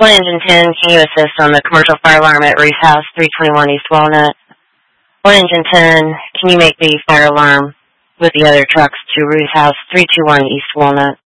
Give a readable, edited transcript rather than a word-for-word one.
1 Engine 10, can you assist on the commercial fire alarm at Ruth House, 321 East Walnut? 1 Engine 10, can you make the fire alarm with the other trucks to Ruth House, 321 East Walnut?